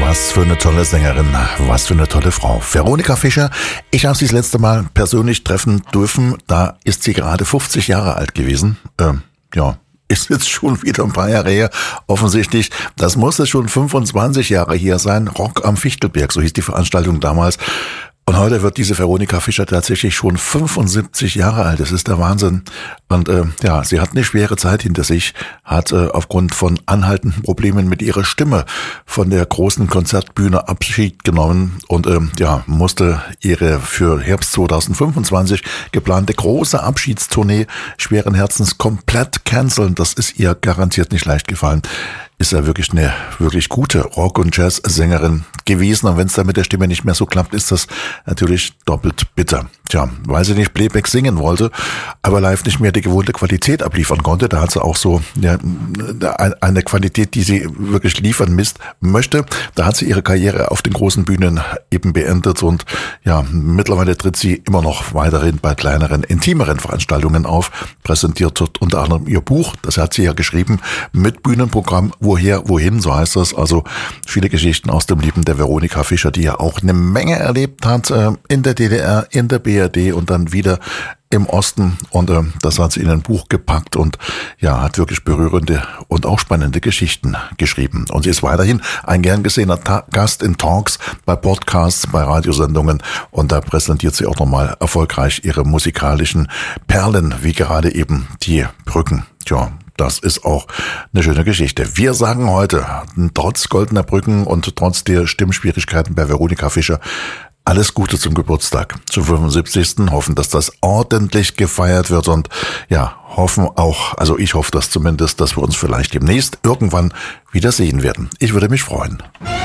Was für eine tolle Sängerin, was für eine tolle Frau. Veronika Fischer, ich habe sie das letzte Mal persönlich treffen dürfen. Da ist sie gerade 50 Jahre alt gewesen. Ist jetzt schon wieder ein paar Jahre her, offensichtlich. Das musste schon 25 Jahre her sein. Rock am Fichtelberg, so hieß die Veranstaltung damals. Und heute wird diese Veronika Fischer tatsächlich schon 75 Jahre alt. Das ist der Wahnsinn. Und sie hat eine schwere Zeit hinter sich, hat aufgrund von anhaltenden Problemen mit ihrer Stimme von der großen Konzertbühne Abschied genommen und musste ihre für Herbst 2025 geplante große Abschiedstournee schweren Herzens komplett canceln. Das ist ihr garantiert nicht leicht gefallen. Ist ja wirklich eine wirklich gute Rock- und Jazz-Sängerin gewesen. Und wenn es da mit der Stimme nicht mehr so klappt, ist das natürlich doppelt bitter. Tja, weil sie nicht Playback singen wollte, aber live nicht mehr die gewohnte Qualität abliefern konnte. Da hat sie auch so eine Qualität, die sie wirklich liefern möchte. Da hat sie ihre Karriere auf den großen Bühnen eben beendet. Und mittlerweile tritt sie immer noch weiterhin bei kleineren, intimeren Veranstaltungen auf. Präsentiert dort unter anderem ihr Buch, das hat sie ja geschrieben, mit Bühnenprogramm Woher, wohin, so heißt das. Also viele Geschichten aus dem Leben der Veronika Fischer, die ja auch eine Menge erlebt hat in der DDR, in der BRD und dann wieder im Osten. Und das hat sie in ein Buch gepackt und hat wirklich berührende und auch spannende Geschichten geschrieben. Und sie ist weiterhin ein gern gesehener Gast in Talks, bei Podcasts, bei Radiosendungen. Und da präsentiert sie auch nochmal erfolgreich ihre musikalischen Perlen, wie gerade eben die Brücken. Tja, das ist auch eine schöne Geschichte. Wir sagen heute, trotz goldener Brücken und trotz der Stimmschwierigkeiten bei Veronika Fischer, alles Gute zum Geburtstag, zum 75. Hoffen, dass das ordentlich gefeiert wird und hoffen auch, also ich hoffe das zumindest, dass wir uns vielleicht demnächst irgendwann wieder sehen werden. Ich würde mich freuen.